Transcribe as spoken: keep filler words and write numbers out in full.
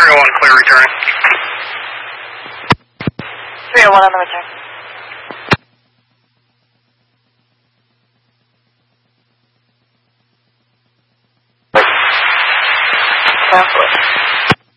three oh one, clear return. three oh one on the return. Southwest.